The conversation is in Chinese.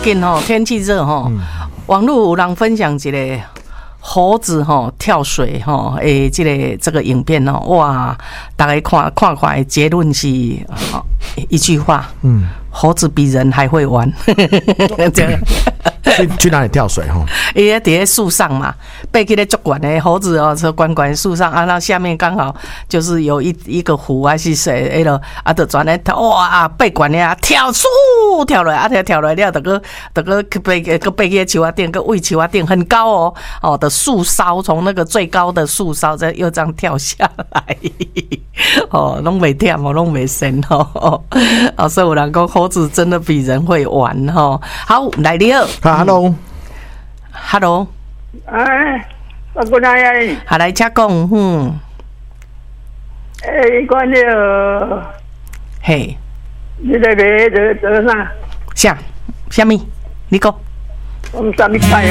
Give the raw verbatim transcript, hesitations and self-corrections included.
近吼天气热吼，嗯、网络有人分享一个猴子吼跳水吼诶，这个这个影片哦，哇，大家看看看，结论是一句话，嗯，猴子比人还会玩，这样。 去去哪里跳水哈？ 伊咧伫咧树上嘛，爬起咧足悬的猴子哦，说关关树上啊，那下面刚好就是有一一个湖还是谁哎咯，啊，就转咧哇，爬悬咧啊，跳出跳落啊，跳跳落了，得个得个爬个爬起树啊顶，个位树啊顶很高哦，哦的树梢从那个最高的树梢再又这样跳下来，哦，拢袂忝哦，拢袂神哦，哦，所以有人讲猴子真的比人会玩哦。好，来你好。Hello，Hello， 哎，我过来呀。 好，来请讲，嗯， 哎，关了， 嘿， 你在卖做做啥？ 啥？什么？你讲。 我们啥物菜？